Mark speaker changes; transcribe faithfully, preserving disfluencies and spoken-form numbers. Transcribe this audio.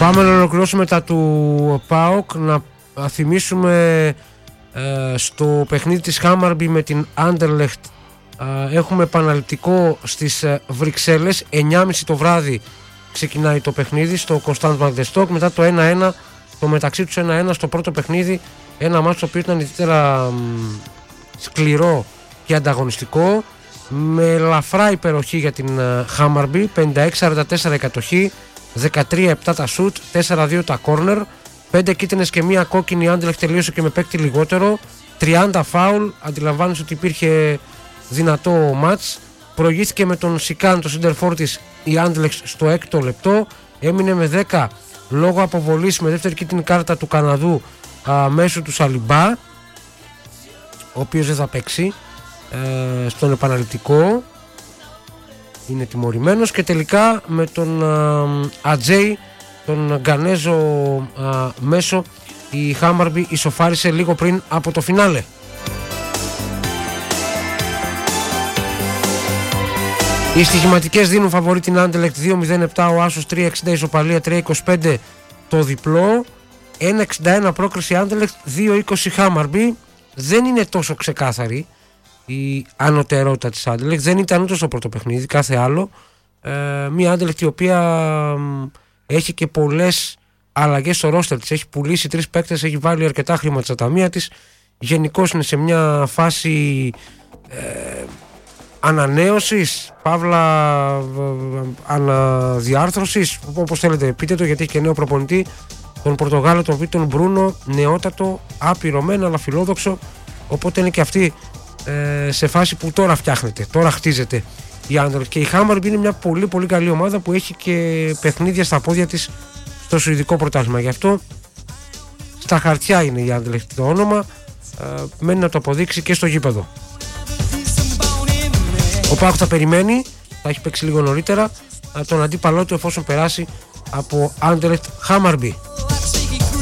Speaker 1: Πάμε να ολοκληρώσουμε τα του ΠΑΟΚ. Να θυμίσουμε ε, στο παιχνίδι της Χάμαρμπι με την Άντερλεχτ ε, έχουμε επαναληπτικό στις ε, Βρυξέλλες. εννιά και μισή το βράδυ ξεκινάει το παιχνίδι στο Κωνσταντ Μαγδεστόκ. Μετά το ένα ένα, το μεταξύ τους ένα ένα στο πρώτο παιχνίδι. Ένα μάτσο το οποίο ήταν ιδιαίτερα σκληρό και ανταγωνιστικό, με ελαφρά υπεροχή για την Χάμαρμπι. Πενήντα έξι σαράντα τέσσερα η κατοχή, δεκατρία επτά τα σουτ, τέσσερα δύο τα κόρνερ, πέντε κίτρινες και μία κόκκινη. Η Άντερλεχτ τελείωσε και με παίκτη λιγότερο, τριάντα φάουλ. Αντιλαμβάνεσαι ότι υπήρχε δυνατό μάτς. Προηγήθηκε με τον Σικάν, το σέντερφορ της, η Άντερλεχτ στο έκτο λεπτό. Έμεινε με δέκα λόγω αποβολής με δεύτερη κίτρινη κάρτα του Καναδού α, μέσω του Σαλιμπά, ο οποίος δεν θα παίξει ε, στον επαναληπτικό, είναι τιμωρημένος. Και τελικά με τον α, Ατζέι, τον Γκανέζο α, μέσο, η Χάμαρμπι ισοφάρισε λίγο πριν από το φινάλε. Οι στοιχηματικές δίνουν φαβορί την Άντερλεχτ δύο μηδέν επτά, ο Άσος τρία εξήντα ισοπαλία, τρία είκοσι πέντε το διπλό, ένα εξήντα ένα πρόκριση Άντερλεχτ, δύο είκοσι Χάμαρμπι. Δεν είναι τόσο ξεκάθαρη η ανωτερότητα της Άντερλεχτ, δεν ήταν ούτε στο πρώτο παιχνίδι, κάθε άλλο. Ε, μια Άντερλεχτ η οποία ε, έχει και πολλές αλλαγές στο ρόστερ της, έχει πουλήσει τρεις παίκτες, έχει βάλει αρκετά χρήματα στα ταμεία της. Γενικώς είναι σε μια φάση ε, ανανέωσης, παύλα αναδιάρθρωσης, όπως θέλετε πείτε το, γιατί έχει και νέο προπονητή, τον Πορτογάλο, τον Βίτον Μπρούνο, νεότατο, απειρωμένο αλλά φιλόδοξο, οπότε είναι και αυτή ε, σε φάση που τώρα φτιάχνεται, τώρα χτίζεται η Άντερλεχτ. Και η Χάμαρμπι είναι μια πολύ πολύ καλή ομάδα που έχει και παιχνίδια στα πόδια της στο σουηδικό πρωτάθλημα, γι' αυτό στα χαρτιά είναι η Άντερλεχτ το όνομα, ε, μένει να το αποδείξει και στο γήπεδο. Ο ΠΑΟΚ θα περιμένει, θα έχει παίξει λίγο νωρίτερα τον αντίπαλό του εφόσον περάσει από Άντερλεχτ Χάμαρμπι.